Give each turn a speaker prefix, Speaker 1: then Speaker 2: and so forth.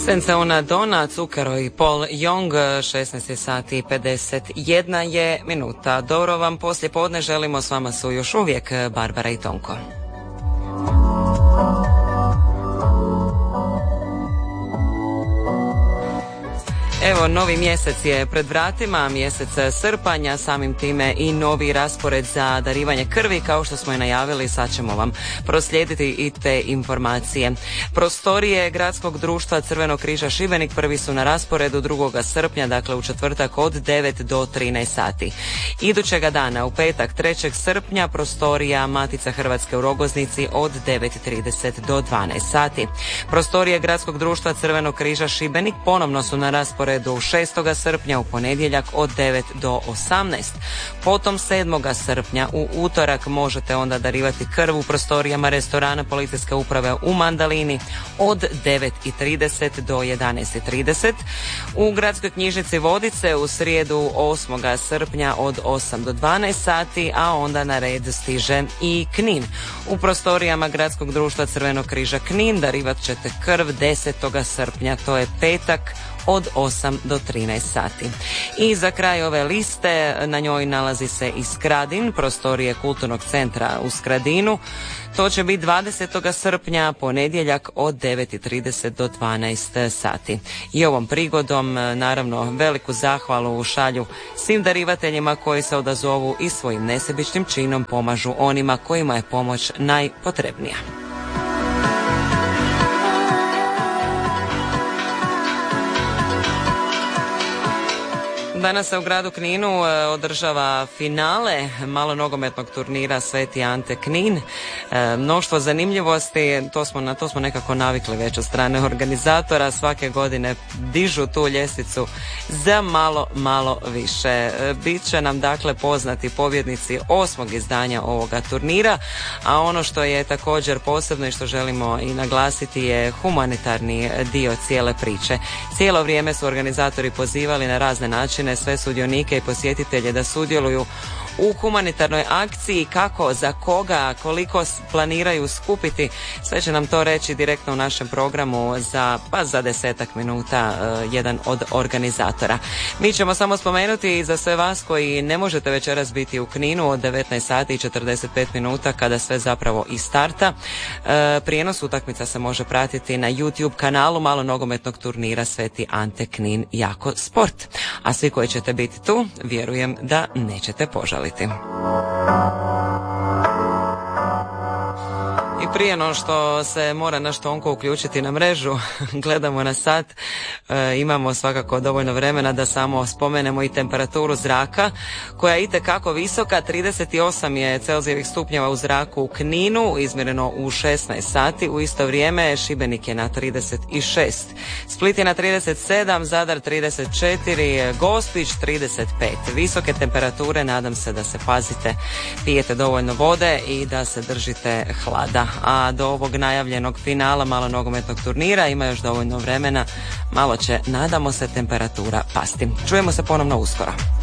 Speaker 1: Senza una donna, Zucchero i Paul Young, 16 sati i 51 je minuta. Dobro vam poslije podne, želimo, s vama su još uvijek Barbara i Tonko. Evo, novi mjesec je pred vratima, mjesec srpanja, samim time i novi raspored za darivanje krvi, kao što smo i najavili, sad ćemo vam proslijediti i te informacije. Prostorije Gradskog društva Crvenog križa Šibenik prvi su na rasporedu 2. srpnja, dakle u četvrtak od 9 do 13 sati. Idućega dana, u petak 3. srpnja, prostorija Matica Hrvatske u Rogoznici od 9:30 do 12 sati. Prostorije Gradskog društva Crvenog križa Šibenik ponovno su na rasporedu do 6. srpnja u ponedjeljak od 9 do 18. Potom 7. srpnja u utorak možete onda darivati krv u prostorijama restorana Policijske uprave u Mandalini od 9:30 do 11:30. U Gradskoj knjižnici Vodice u srijedu 8. srpnja od 8 do 12 sati, a onda na red stiže i Knin. U prostorijama Gradskog društva Crvenog križa Knin darivat ćete krv 10. srpnja, to je petak, od 8 do 13 sati. I za kraj ove liste, na njoj nalazi se i Skradin, prostorije Kulturnog centra u Skradinu. To će biti 20. srpnja, ponedjeljak od 9:30 do 12 sati. I ovom prigodom, naravno, veliku zahvalu šalju svim darivateljima koji se odazovu i svojim nesebičnim činom pomažu onima kojima je pomoć najpotrebnija. Danas se u gradu Kninu održava finale malonogometnog turnira Sveti Ante Knin. Mnoštvo zanimljivosti, na to smo nekako navikli već od strane organizatora. Svake godine dižu tu ljestvicu za malo više. Biće nam dakle poznati pobjednici 8. izdanja ovoga turnira, a ono što je također posebno i što želimo i naglasiti je humanitarni dio cijele priče. Cijelo vrijeme su organizatori pozivali na razne načine sve sudionike i posjetitelje da sudjeluju u humanitarnoj akciji, kako, za koga, koliko planiraju skupiti. Sve će nam to reći direktno u našem programu za 10 minuta jedan od organizatora. Mi ćemo samo spomenuti i za sve vas koji ne možete večeras biti u Kninu od 19 sati i 45 minuta kada sve zapravo i starta. Prijenos utakmica se može pratiti na YouTube kanalu malonogometnog turnira Sveti Ante Knin Jako Sport. A svi koji ćete biti tu, vjerujem da nećete požaliti. I prije no što se mora naš Tonko uključiti na mrežu, gledamo na sat, imamo svakako dovoljno vremena da samo spomenemo i temperaturu zraka, koja je itekako visoka. 38 je Celzijevih stupnjeva u zraku u Kninu, izmjereno u 16 sati. U isto vrijeme Šibenik je na 36, Split je na 37, Zadar 34, Gospić 35. Visoke temperature, nadam se da se pazite, pijete dovoljno vode i da se držite hlada. A do ovog najavljenog finala malonogometnog turnira ima još dovoljno vremena, malo će, nadamo se, temperatura pasti. Čujemo se ponovno uskoro.